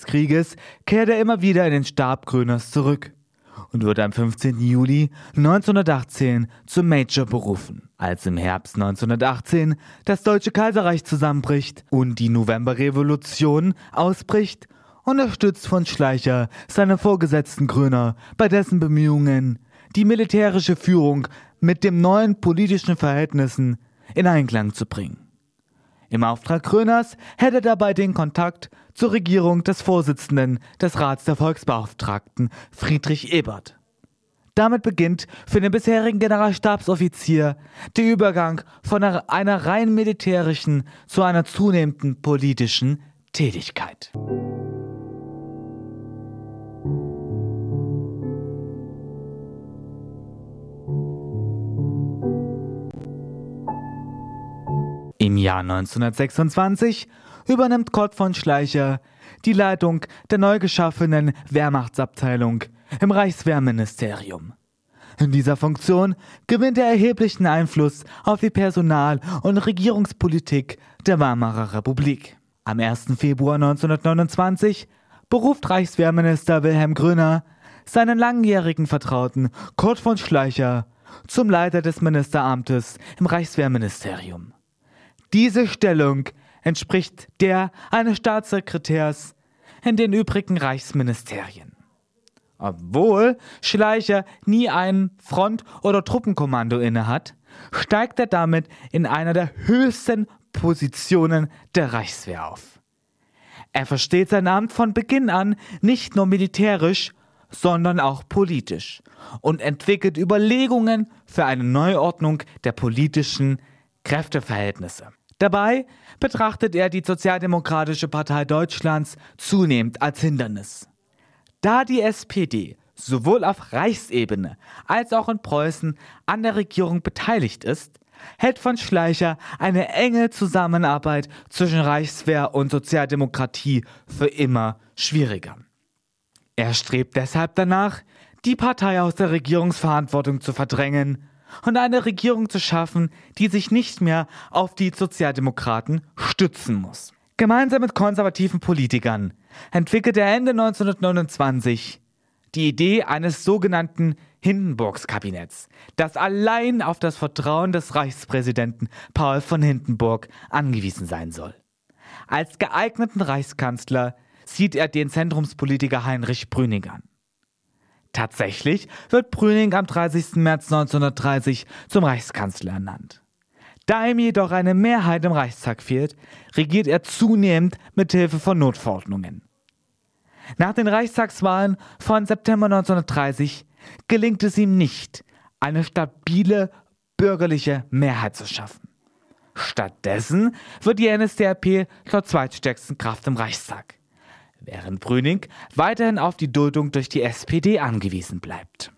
Krieges kehrt er immer wieder in den Stab Groeners zurück und wird am 15. Juli 1918 zum Major berufen. Als im Herbst 1918 das Deutsche Kaiserreich zusammenbricht und die Novemberrevolution ausbricht, unterstützt von Schleicher seine Vorgesetzten Groener bei dessen Bemühungen, die militärische Führung mit den neuen politischen Verhältnissen in Einklang zu bringen. Im Auftrag Groeners hält er dabei den Kontakt zur Regierung des Vorsitzenden des Rats der Volksbeauftragten, Friedrich Ebert. Damit beginnt für den bisherigen Generalstabsoffizier der Übergang von einer rein militärischen zu einer zunehmenden politischen Tätigkeit. Im Jahr 1926 übernimmt Kurt von Schleicher die Leitung der neu geschaffenen Wehrmachtsabteilung im Reichswehrministerium. In dieser Funktion gewinnt er erheblichen Einfluss auf die Personal- und Regierungspolitik der Weimarer Republik. Am 1. Februar 1929 beruft Reichswehrminister Wilhelm Groener seinen langjährigen Vertrauten Kurt von Schleicher zum Leiter des Ministeramtes im Reichswehrministerium. Diese Stellung entspricht der eines Staatssekretärs in den übrigen Reichsministerien. Obwohl Schleicher nie ein Front- oder Truppenkommando innehat, steigt er damit in einer der höchsten Positionen der Reichswehr auf. Er versteht sein Amt von Beginn an nicht nur militärisch, sondern auch politisch und entwickelt Überlegungen für eine Neuordnung der politischen Kräfteverhältnisse. Dabei betrachtet er die Sozialdemokratische Partei Deutschlands zunehmend als Hindernis. Da die SPD sowohl auf Reichsebene als auch in Preußen an der Regierung beteiligt ist, hält von Schleicher eine enge Zusammenarbeit zwischen Reichswehr und Sozialdemokratie für immer schwieriger. Er strebt deshalb danach, die Partei aus der Regierungsverantwortung zu verdrängen und eine Regierung zu schaffen, die sich nicht mehr auf die Sozialdemokraten stützen muss. Gemeinsam mit konservativen Politikern entwickelt er Ende 1929 die Idee eines sogenannten Hindenburgs-Kabinetts, das allein auf das Vertrauen des Reichspräsidenten Paul von Hindenburg angewiesen sein soll. Als geeigneten Reichskanzler sieht er den Zentrumspolitiker Heinrich Brüning an. Tatsächlich wird Brüning am 30. März 1930 zum Reichskanzler ernannt. Da ihm jedoch eine Mehrheit im Reichstag fehlt, regiert er zunehmend mit Hilfe von Notverordnungen. Nach den Reichstagswahlen von September 1930 gelingt es ihm nicht, eine stabile bürgerliche Mehrheit zu schaffen. Stattdessen wird die NSDAP zur zweitstärksten Kraft im Reichstag, während Brüning weiterhin auf die Duldung durch die SPD angewiesen bleibt.